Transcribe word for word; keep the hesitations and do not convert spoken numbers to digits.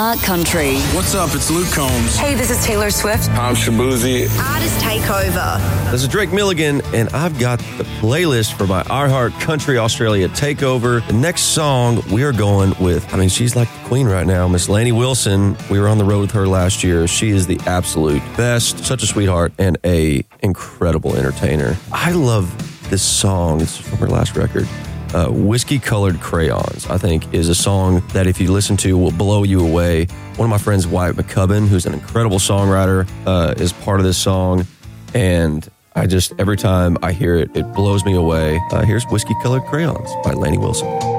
iHeart Country. What's up? It's Luke Combs. Hey, this is Taylor Swift. I'm Shabuzi. Artist Takeover. This is Drake Milligan, and I've got the playlist for my iHeart Country Australia Takeover. The next song we are going with, I mean, she's like the queen right now, Miss Lainey Wilson. We were on the road with her last year. She is the absolute best, such a sweetheart, and a incredible entertainer. I love this song. It's from her last record. Uh, Whiskey Colored Crayons, I think, is a song that if you listen to will blow you away. One of my friends, Wyatt McCubbin, who's an incredible songwriter, uh, is part of this song. And I just, every time I hear it, it blows me away. Uh, here's Whiskey Colored Crayons by Lainey Wilson.